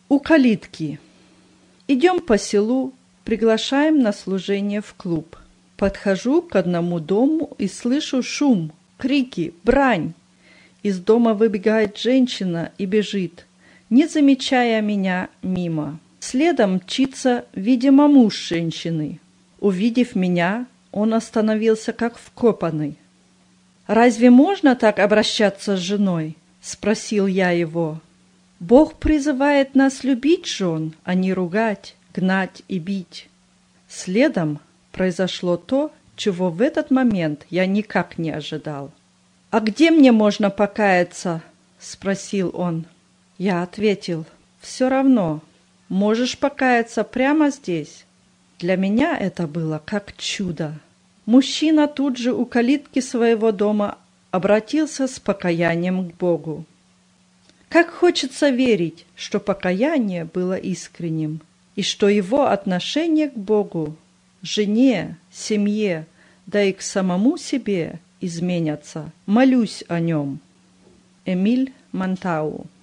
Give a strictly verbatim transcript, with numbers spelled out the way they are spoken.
У калитки. Идем по селу, приглашаем на служение в клуб. Подхожу к одному дому и слышу шум, крики, брань. Из дома выбегает женщина и бежит, не замечая меня, мимо. Следом мчится, видимо, муж женщины. Увидев меня, он остановился как вкопанный. «Разве можно так обращаться с женой?» – спросил я его. «Бог призывает нас любить жен, а не ругать, гнать и бить». Следом произошло то, чего в этот момент я никак не ожидал. «А где мне можно покаяться?» – спросил он. Я ответил: «Все равно, можешь покаяться прямо здесь». Для меня это было как чудо. Мужчина тут же у калитки своего дома обратился с покаянием к Богу. Как хочется верить, что покаяние было искренним, и что его отношение к Богу, жене, семье, да и к самому себе изменятся. Молюсь о нем. Эмиль Монтау.